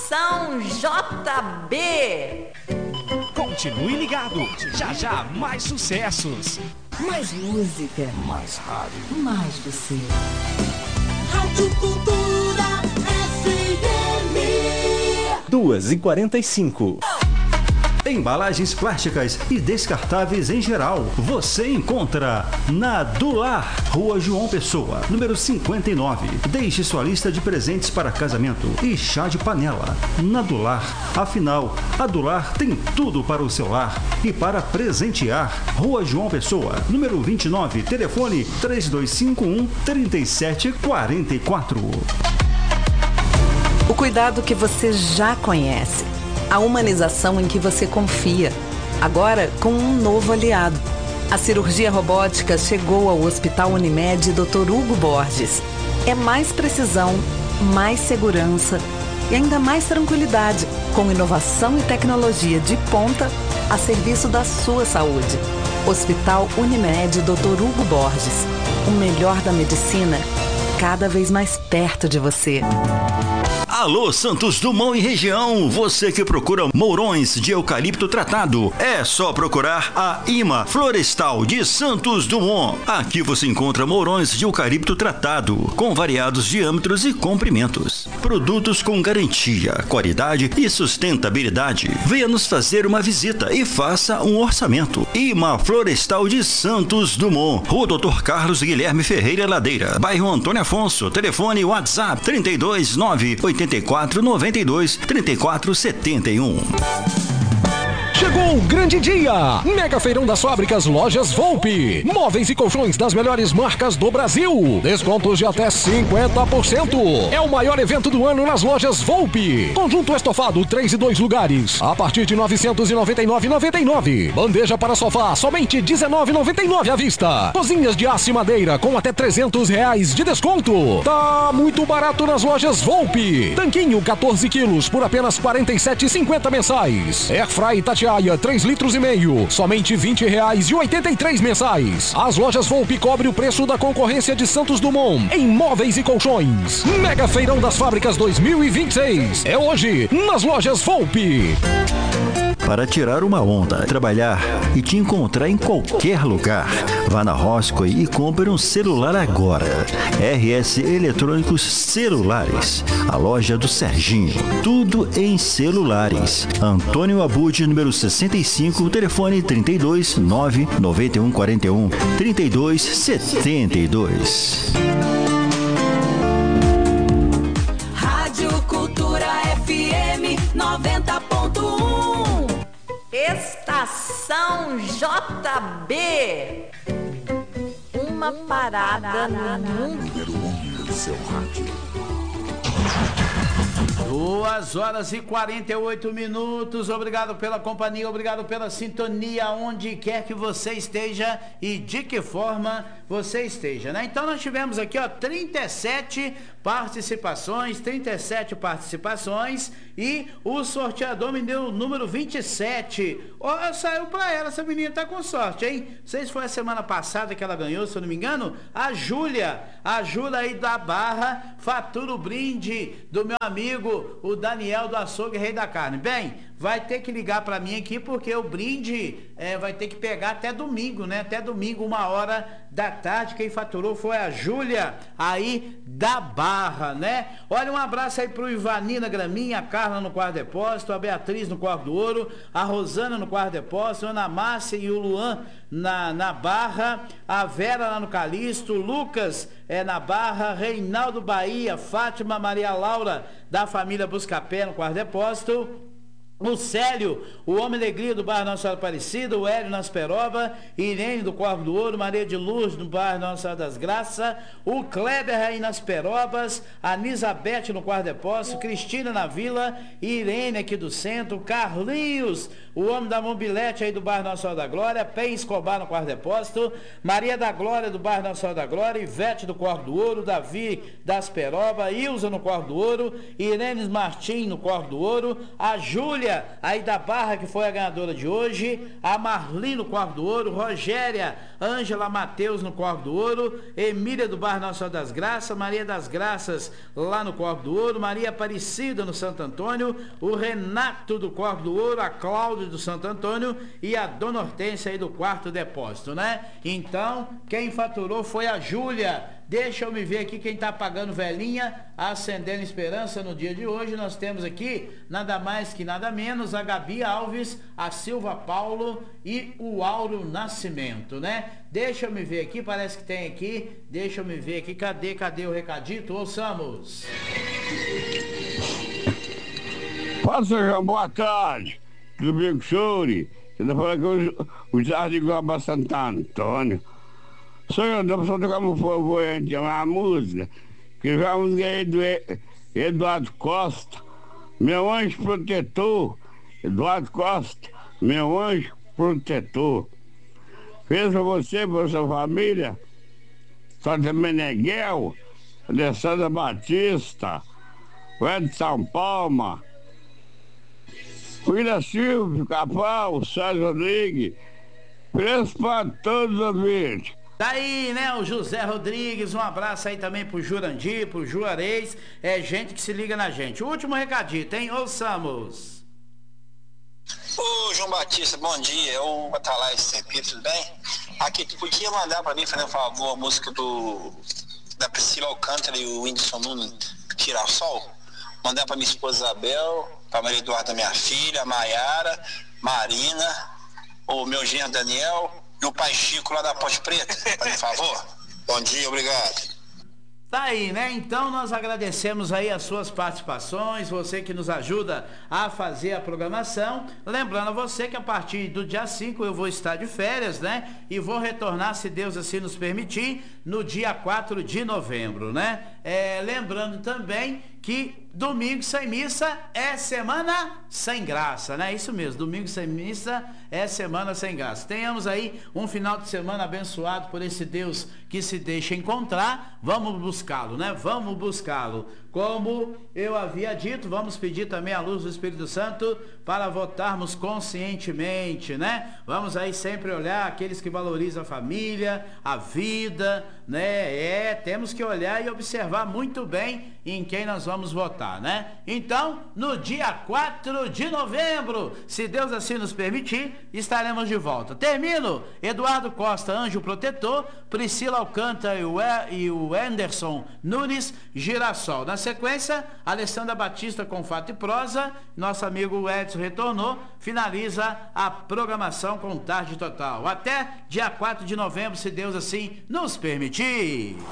Estação JB. Continue ligado. Já já mais sucessos. Mais música. Mais rádio. Mais você. Rádio Cultura FM. 2h45. Embalagens plásticas e descartáveis em geral. Você encontra na Dular, Rua João Pessoa, número 59. Deixe sua lista de presentes para casamento e chá de panela. Na Dular, afinal, a Dular tem tudo para o seu lar e para presentear. Rua João Pessoa, número 29. Telefone 3251-3744. O cuidado que você já conhece. A humanização em que você confia, agora com um novo aliado. A cirurgia robótica chegou ao Hospital Unimed Dr. Hugo Borges. É mais precisão, mais segurança e ainda mais tranquilidade, com inovação e tecnologia de ponta a serviço da sua saúde. Hospital Unimed Dr. Hugo Borges. O melhor da medicina, cada vez mais perto de você. Alô, Santos Dumont e região, você que procura mourões de eucalipto tratado, é só procurar a IMA Florestal de Santos Dumont. Aqui você encontra mourões de eucalipto tratado, com variados diâmetros e comprimentos. Produtos com garantia, qualidade e sustentabilidade. Venha nos fazer uma visita e faça um orçamento. IMA Florestal de Santos Dumont, Rua Dr. Carlos Guilherme Ferreira Ladeira, bairro Antônio Afonso, telefone WhatsApp 329-8492-3471. Chegou o grande dia! Mega Feirão das Fábricas Lojas Volpe. Móveis e colchões das melhores marcas do Brasil. Descontos de até 50%. É o maior evento do ano nas Lojas Volpe. Conjunto estofado 3 e 2 lugares, a partir de R$ 999,99. Bandeja para sofá, somente R$ 19,99 à vista. Cozinhas de aço e madeira com até R$ 300 de desconto. Tá muito barato nas Lojas Volpe. Tanquinho 14 quilos por apenas R$ 47,50 mensais. Airfry Tatiaia 3 litros e meio, somente R$ 20,83 mensais. As Lojas Volpe cobre o preço da concorrência de Santos Dumont em móveis e colchões. Mega Feirão das Fábricas 2026 é hoje nas Lojas Volpe. Para tirar uma onda, trabalhar e te encontrar em qualquer lugar, vá na Roscoe e compre um celular agora. RS Eletrônicos Celulares, a loja do Serginho. Tudo em celulares. Antônio Abud, número 65, telefone 32 991 41 32 72. Rádio Cultura FM 90.1. Estação JB. Uma parada no mundo. Número 1 do seu rádio. 2h48. Obrigado pela companhia, obrigado pela sintonia, onde quer que você esteja e de que forma você esteja, né? Então nós tivemos aqui, 37 participações e o sorteador me deu o número 27. Saiu pra ela, essa menina tá com sorte, hein? Não sei se foi a semana passada que ela ganhou, se eu não me engano, a Júlia aí da Barra, fatura o brinde do meu amigo, o Daniel do Açougue Rei da Carne. Bem, vai ter que ligar pra mim aqui, porque o brinde vai ter que pegar até domingo, né? Até domingo, 13h. Quem faturou foi a Júlia aí da Barra, né? Olha, um abraço aí pro Ivanina Graminha, a Carla no quarto depósito, a Beatriz no quarto do ouro, a Rosana no quarto depósito, a Ana Márcia e o Luan na Barra, a Vera lá no Calixto, Lucas na Barra, Reinaldo Bahia, Fátima Maria Laura da família Buscapé no quarto depósito, o Célio, o Homem Alegria do bairro Nossa Senhora Aparecida, o Hélio nas Peroba, Irene do Corvo do Ouro, Maria de Luz do bairro Nossa Senhora das Graças, o Kleber aí nas Perobas, a Nisabete no quarto depósito, Cristina na Vila, Irene aqui do centro, Carlinhos, o Homem da Mobilete aí do bairro Nossa Senhora da Glória, Pé Escobar no quarto depósito, Maria da Glória do bairro Nossa Senhora da Glória, Ivete do Corvo do Ouro, Davi das Peroba, Ilza no Corvo do Ouro, Irene Martins no Corvo do Ouro, a Júlia Júlia, aí da Barra, que foi a ganhadora de hoje, a Marli no Corvo do Ouro, Rogéria, Ângela Mateus no Corvo do Ouro, Emília do Bairro Nossa Senhora das Graças, Maria das Graças lá no Corvo do Ouro, Maria Aparecida no Santo Antônio, o Renato do Corvo do Ouro, a Cláudia do Santo Antônio e a Dona Hortência aí do Quarto Depósito, né? Então, quem faturou foi a Júlia. Deixa eu me ver aqui quem está pagando velhinha, acendendo esperança no dia de hoje. Nós temos aqui nada mais que nada menos a Gabi Alves, a Silva Paulo e o Auro Nascimento, né? Deixa eu me ver aqui, parece que tem aqui. Deixa eu me ver aqui, cadê o recadito? Ouçamos. Fala, Sr. Boa tarde. Tudo bem com o senhor? Você está falando com o Jardim Guaba Santo Antônio. Senhor, dá pra só tocar por favor, uma música, que já a música aí do Eduardo Costa, meu anjo protetor. Eduardo Costa, meu anjo protetor. Fez pra você, pra sua família, Santa Meneghel, Alessandra Batista, o Edson Palma, William Silvio, Capão, Sérgio Rodrigues, fez pra todos os ouvintes. Daí, né, o José Rodrigues, um abraço aí também pro Jurandir, pro Juarez, é gente que se liga na gente. O último recadito, hein? Ouçamos. Ô, João Batista, bom dia, é o Batalha sempre, tudo bem? Aqui, tu podia mandar pra mim, fazendo um favor, a música da Priscila Alcântara e o Whindersson Nunes, Tirar o Sol? Mandar pra minha esposa Isabel, pra Maria Eduarda, minha filha, a Maiara, Marina, o meu genro Daniel, e o pai Chico lá da Ponte Preta, por favor. Bom dia, obrigado. Tá aí, né? Então nós agradecemos aí as suas participações, você que nos ajuda a fazer a programação. Lembrando a você que a partir do dia 5 eu vou estar de férias, né? E vou retornar, se Deus assim nos permitir, no dia 4 de novembro, né? Lembrando também que domingo sem missa é semana sem graça, né? Isso mesmo, domingo sem missa é semana sem graça. Tenhamos aí um final de semana abençoado por esse Deus que se deixa encontrar. Vamos buscá-lo, né? Vamos buscá-lo. Como eu havia dito, vamos pedir também a luz do Espírito Santo para votarmos conscientemente, né? Vamos aí sempre olhar aqueles que valorizam a família, a vida, né? Temos que olhar e observar muito bem em quem nós vamos votar, né? Então, no dia 4 de novembro, se Deus assim nos permitir, estaremos de volta. Termino, Eduardo Costa, anjo protetor, Priscila Alcântara e o Anderson Nunes, Girassol. Na sequência, Alessandra Batista com Fato e Prosa, nosso amigo Edson retornou, finaliza a programação com Tarde Total. Até dia 4 de novembro, se Deus assim nos permitir.